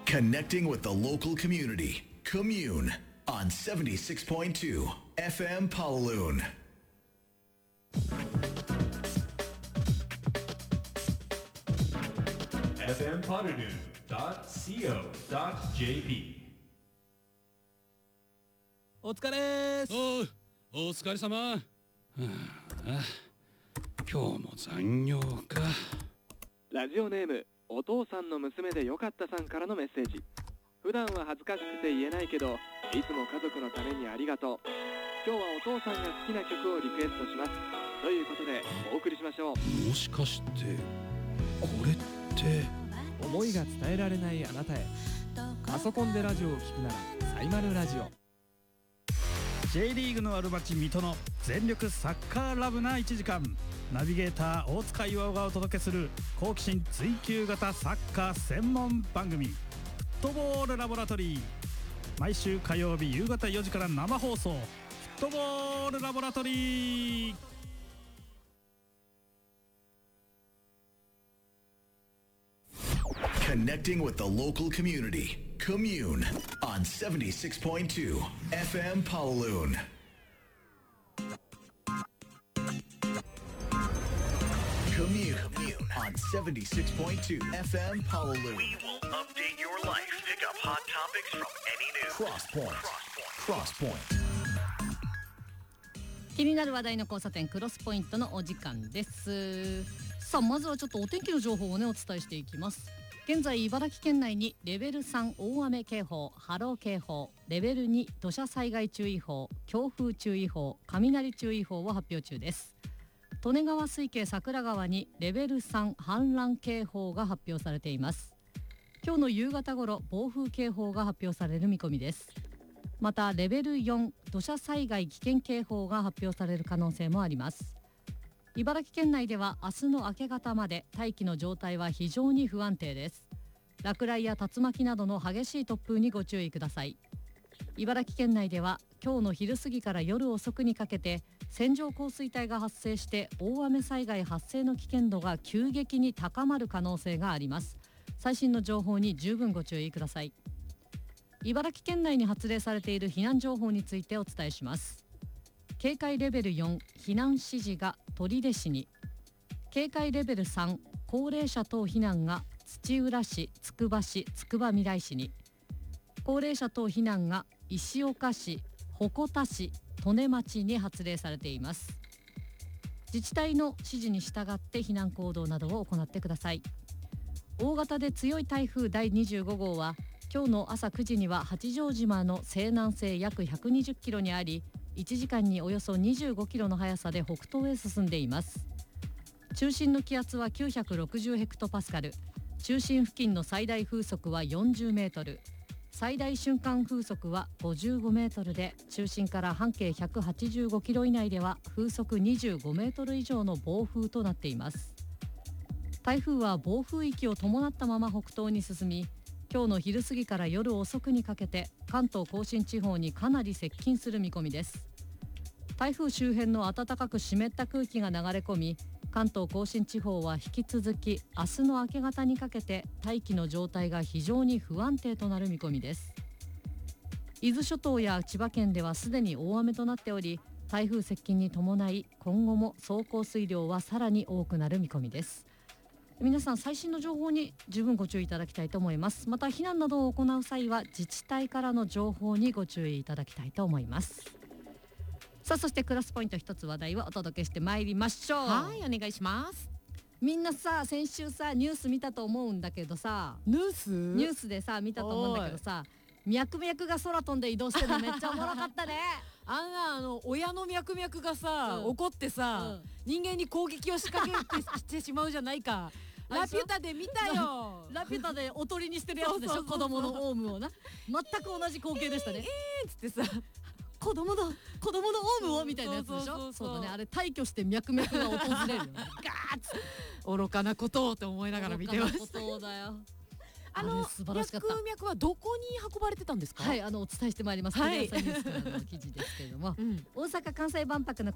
Connecting with the local community. Commune on 76.2 FM Pawaloon. fmpawaloon.co.jp お疲れーす。 お疲れ様。今日も残業か。 ラジオネームお父さんの娘でよかったさんからのメッセージ。普段は恥ずかしくて言えないけど、いつも家族のためにありがとう。今日はお父さんが好きな曲をリクエストします。ということでお送りしましょう。 もしかしてこれって思いが伝えられないあなたへ。パソコンでラジオを聞くならサイマルラジオ。 J リーグのアルバチ水戸の全力サッカーラブな1時間。ナビゲーター大塚岩尾がお届けする好奇心追求型サッカー専門番組、フットボールラボラトリー。毎週火曜日夕方4時から生放送、フットボールラボラトリー。 Connecting with the local community. Commune on 76.2 FM Pawaloon. Commune on 76.2 FM Pawaloon. We will update your life. Pick up hot topics from any news. Crosspoint. 気になる話題の交差点クロスポイントのお時間です。さあ、まずはちょっとお天気の情報をねお伝えしていきます。現在茨城県内にレベル3大雨警報、波浪警報、レベル2土砂災害注意報、強風注意報、雷注意報を発表中です。利根川水系桜川にレベル3氾濫警報が発表されています。今日の夕方頃暴風警報が発表される見込みです。またレベル4土砂災害危険警報が発表される可能性もあります。茨城県内では明日の明け方まで大気の状態は非常に不安定です。落雷や竜巻などの激しい突風にご注意ください。茨城県内では今日の昼過ぎから夜遅くにかけて線状降水帯が発生して大雨災害発生の危険度が急激に高まる可能性があります。最新の情報に十分ご注意ください。茨城県内に発令されている避難情報についてお伝えします。警戒レベル4避難指示が取手市に、警戒レベル3高齢者等避難が土浦市、つくば市、つくばみらい市に、高齢者等避難が石岡市、鉾田市、利根町に発令されています。自治体の指示に従って避難行動などを行ってください。大型で強い台風第25号は今日の朝9時には八丈島の西南西約120キロにあり、1時間におよそ25キロの速さで北東へ進んでいます。中心の気圧は960ヘクトパスカル、中心付近の最大風速は40メートル、最大瞬間風速は55メートルで、中心から半径185キロ以内では風速25メートル以上の暴風となっています。台風は暴風域を伴ったまま北東に進み、今日の昼過ぎから夜遅くにかけて関東甲信地方にかなり接近する見込みです。台風周辺の暖かく湿った空気が流れ込み、関東甲信地方は引き続き明日の明け方にかけて大気の状態が非常に不安定となる見込みです。伊豆諸島や千葉県ではすでに大雨となっており、台風接近に伴い今後も総降水量はさらに多くなる見込みです。皆さん最新の情報に十分ご注意いただきたいと思います。また避難などを行う際は自治体からの情報にご注意いただきたいと思います。さあ、そしてクロスポイント一つ話題をお届けしてまいりましょう。 はい、お願いします。 みんなさ、先週さニュース見たと思うんだけどさ、 ニュースでさ見たと思うんだけどさ、脈々が空飛んで移動してるのめっちゃおもろかったね。 親の脈々がさ、怒ってさ、人間に攻撃を仕掛けてしてしまうじゃないか。ラピュタで見たよ。 ラピュタでおとりにしてるやつでしょ。子供のオウムをな、全く同じ光景でしたね。 つってさ、 子供のオウムをみたいなやつでしょ。そうだね、あれ退去して脈々が訪れるよね。ガーッつ愚かなことをって思いながら見てました。 愚かなことだよ。素晴らしかった。 脈々はどこに運ばれてたんですか。 はい、お伝えしてまいります。テレ朝ニュースからの記事ですけれども、大阪・関西万博の